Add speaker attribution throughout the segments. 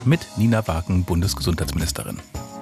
Speaker 1: mit Nina Wagen, Bundesgesundheitsministerin.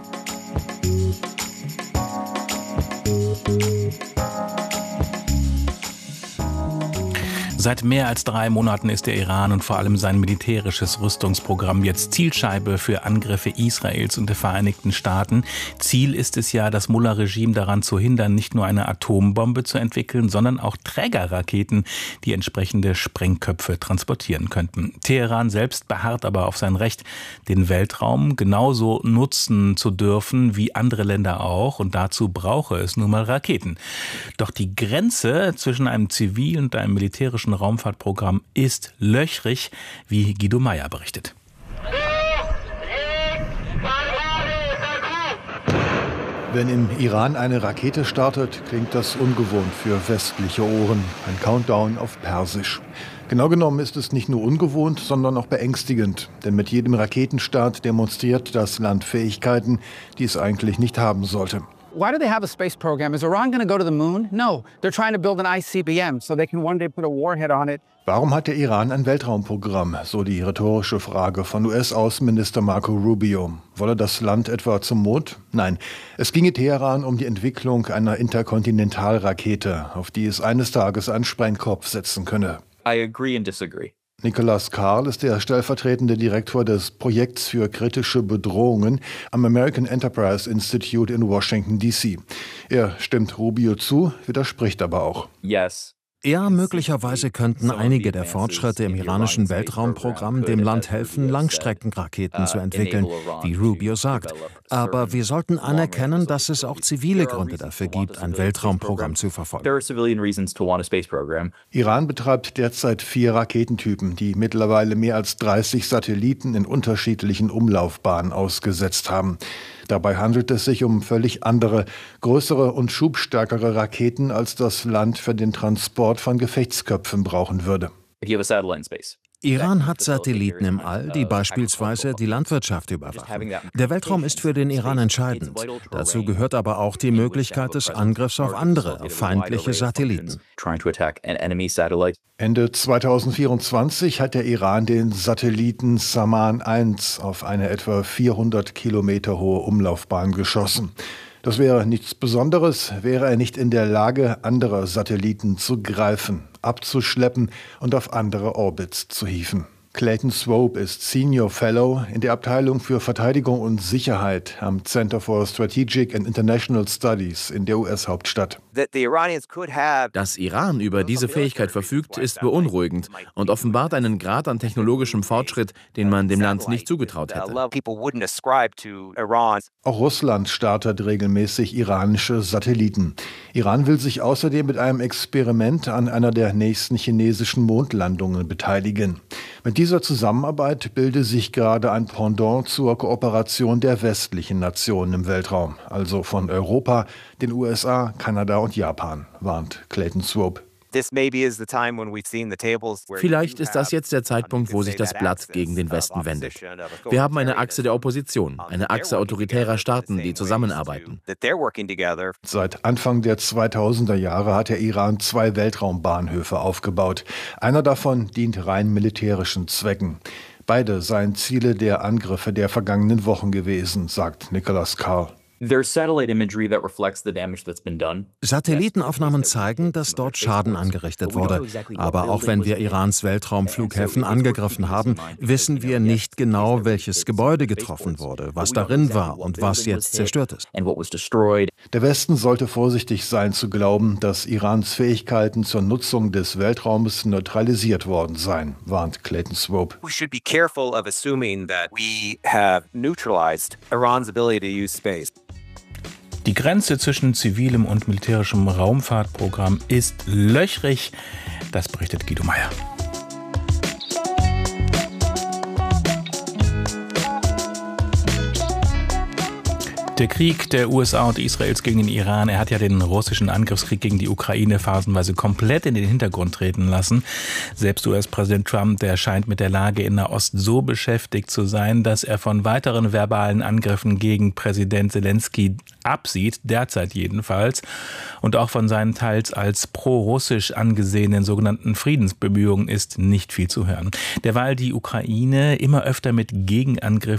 Speaker 1: Seit mehr als 3 Monaten ist der Iran und vor allem sein militärisches Rüstungsprogramm jetzt Zielscheibe für Angriffe Israels und der Vereinigten Staaten. Ziel ist es ja, das Mullah-Regime daran zu hindern, nicht nur eine Atombombe zu entwickeln, sondern auch Trägerraketen, die entsprechende Sprengköpfe transportieren könnten. Teheran selbst beharrt aber auf sein Recht, den Weltraum genauso nutzen zu dürfen wie andere Länder auch. Und dazu brauche es nun mal Raketen. Doch die Grenze zwischen einem zivilen und einem militärischen Raumfahrtprogramm ist löchrig, wie Guido Meyer berichtet.
Speaker 2: Wenn im Iran eine Rakete startet, klingt das ungewohnt für westliche Ohren. Ein Countdown auf Persisch. Genau genommen ist es nicht nur ungewohnt, sondern auch beängstigend. Denn mit jedem Raketenstart demonstriert das Land Fähigkeiten, die es eigentlich nicht haben sollte.
Speaker 3: Why do they have a space program? Is Iran going to go to the moon? No, they're trying to build an ICBM so they can one day put a warhead on it.
Speaker 2: Warum hat der Iran ein Weltraumprogramm? So die rhetorische Frage von US-Außenminister Marco Rubio. Wolle das Land etwa zum Mond? Nein, es ginge Teheran um die Entwicklung einer Interkontinentalrakete, auf die es eines Tages einen Sprengkopf setzen könne.
Speaker 4: I agree and disagree.
Speaker 2: Nicholas Carl ist der stellvertretende Direktor des Projekts für kritische Bedrohungen am American Enterprise Institute in Washington, D.C. Er stimmt Rubio zu, widerspricht aber auch.
Speaker 4: Yes.
Speaker 5: Ja, möglicherweise könnten einige der Fortschritte im iranischen Weltraumprogramm dem Land helfen, Langstreckenraketen zu entwickeln, wie Rubio sagt. Aber wir sollten anerkennen, dass es auch zivile Gründe dafür gibt, ein Weltraumprogramm zu verfolgen.
Speaker 2: Iran betreibt derzeit 4 Raketentypen, die mittlerweile mehr als 30 Satelliten in unterschiedlichen Umlaufbahnen ausgesetzt haben. Dabei handelt es sich um völlig andere, größere und schubstärkere Raketen, als das Land für den Transport von Gefechtsköpfen brauchen würde.
Speaker 5: Iran hat Satelliten im All, die beispielsweise die Landwirtschaft überwachen. Der Weltraum ist für den Iran entscheidend. Dazu gehört aber auch die Möglichkeit des Angriffs auf andere, auf feindliche Satelliten.
Speaker 2: Ende 2024 hat der Iran den Satelliten Saman 1 auf eine etwa 400 Kilometer hohe Umlaufbahn geschossen. Das wäre nichts Besonderes, wäre er nicht in der Lage, andere Satelliten zu greifen, abzuschleppen und auf andere Orbits zu hieven. Clayton Swope ist Senior Fellow in der Abteilung für Verteidigung und Sicherheit am Center for Strategic and International Studies in der US-Hauptstadt.
Speaker 6: Dass Iran über diese Fähigkeit verfügt, ist beunruhigend und offenbart einen Grad an technologischem Fortschritt, den man dem Land nicht zugetraut hätte.
Speaker 2: Auch Russland startet regelmäßig iranische Satelliten. Iran will sich außerdem mit einem Experiment an einer der nächsten chinesischen Mondlandungen beteiligen. Mit dieser Zusammenarbeit bilde sich gerade ein Pendant zur Kooperation der westlichen Nationen im Weltraum, also von Europa, den USA, Kanada und Japan, warnt Clayton Swope.
Speaker 6: Vielleicht ist das jetzt der Zeitpunkt, wo sich das Blatt gegen den Westen wendet. Wir haben eine Achse der Opposition, eine Achse autoritärer Staaten, die zusammenarbeiten.
Speaker 2: Seit Anfang der 2000er Jahre hat der Iran 2 Weltraumbahnhöfe aufgebaut. Einer davon dient rein militärischen Zwecken. Beide seien Ziele der Angriffe der vergangenen Wochen gewesen, sagt Nicholas Carl.
Speaker 5: Satellitenaufnahmen zeigen, dass dort Schaden angerichtet wurde. Aber auch wenn wir Irans Weltraumflughäfen angegriffen haben, wissen wir nicht genau, welches Gebäude getroffen wurde, was darin war und was jetzt zerstört ist.
Speaker 2: Der Westen sollte vorsichtig sein zu glauben, dass Irans Fähigkeiten zur Nutzung des Weltraums neutralisiert worden seien, warnt Clayton Swope.
Speaker 7: We should be careful of assuming that we have neutralized Iran's ability to use space.
Speaker 1: Die Grenze zwischen zivilem und militärischem Raumfahrtprogramm ist löchrig. Das berichtet Guido Meyer. Der Krieg der USA und Israels gegen den Iran, er hat ja den russischen Angriffskrieg gegen die Ukraine phasenweise komplett in den Hintergrund treten lassen. Selbst US-Präsident Trump, der scheint mit der Lage in Nahost so beschäftigt zu sein, dass er von weiteren verbalen Angriffen gegen Präsident Zelensky absieht, derzeit jedenfalls, und auch von seinen teils als pro-russisch angesehenen sogenannten Friedensbemühungen ist nicht viel zu hören. Derweil die Ukraine immer öfter mit Gegenangriffen